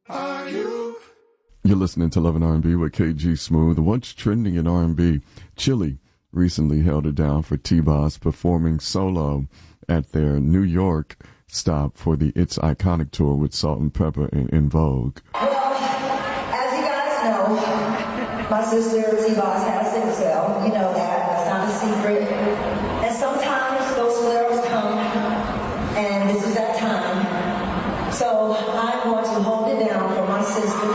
You're listening to Love and R&B with KG Smooth. What's trending in R&B? Chili recently held it down for T-Boz performing solo at their New York stop for the It's Iconic tour with Salt and Pepper and En Vogue. Well, as you guys know, my sister T-Boz has sickle cell. You know that. That's not a secret. And sometimes those flares come, and this is that time. So I'm going to hold it down for my sister.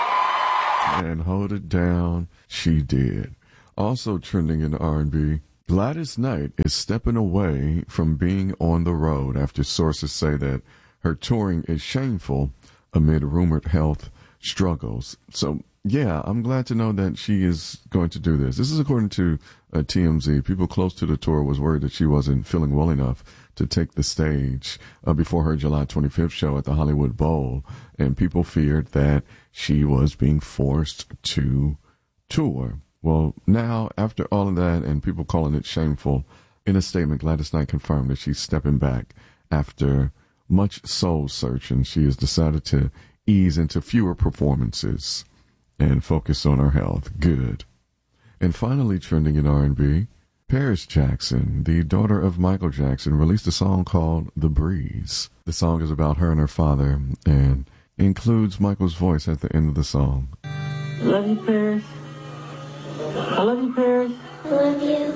And hold it down, she did. Also trending in R&B, Gladys Knight is stepping away from being on the road after sources say that her touring is shameful amid rumored health struggles. So, yeah, I'm glad to know that she is going to do this. This is according to TMZ. People close to the tour was worried that she wasn't feeling well enough to take the stage before her July 25th show at the Hollywood Bowl, and people feared that she was being forced to tour. Well, now, after all of that and people calling it shameful, in a statement, Gladys Knight confirmed that she's stepping back after much soul searching. She has decided to ease into fewer performances and focus on her health. Good. And finally, trending in R&B, Paris Jackson, the daughter of Michael Jackson, released a song called The Breeze. The song is about her and her father and includes Michael's voice at the end of the song. I love you, Paris. I love you, Paris. I love you.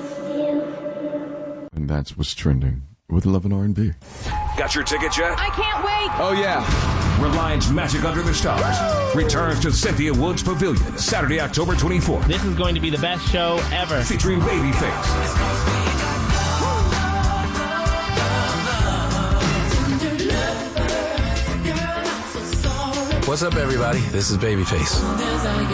And that's what's trending with Love and R&B. Got your tickets yet? I can't wait. Oh, yeah. Reliance Magic Under the Stars returns to Cynthia Woods Pavilion Saturday, October 24th. This is going to be the best show ever. Featuring Babyface. What's up, everybody? This is Babyface.